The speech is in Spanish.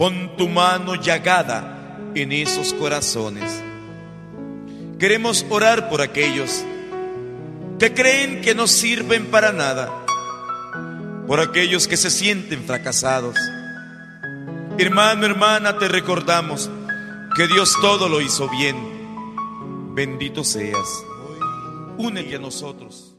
Pon tu mano llagada en esos corazones. Queremos orar por aquellos que creen que no sirven para nada, por aquellos que se sienten fracasados. Hermano, hermana, te recordamos que Dios todo lo hizo bien. Bendito seas. Únete a nosotros.